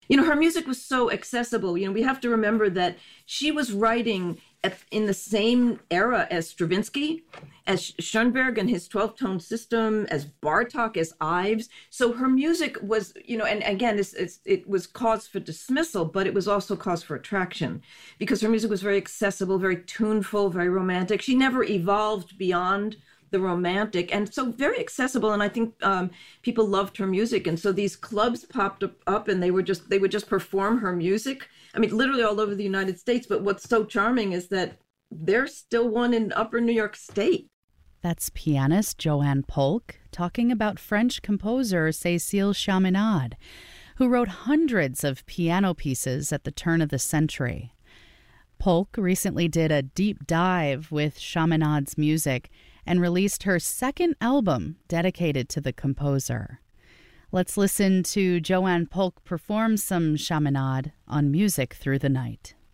Her music was so accessible. We have to remember that she was writing in the same era as Stravinsky, as Schoenberg and his 12-tone system, as Bartok, as Ives. So her music was, and again, it was cause for dismissal, but it was also cause for attraction because her music was very accessible, very tuneful, very romantic. She never evolved beyond the romantic, and so very accessible. And I think people loved her music, and so these clubs popped up, and they would just perform her music. I mean, literally all over the United States. But what's so charming is that there's still one in Upper New York State. That's pianist Joanne Polk talking about French composer Cécile Chaminade, who wrote hundreds of piano pieces at the turn of the century. Polk recently did a deep dive with Chaminade's music and released her second album dedicated to the composer. Let's listen to Joanne Polk perform some Chaminade on Music Through the Night.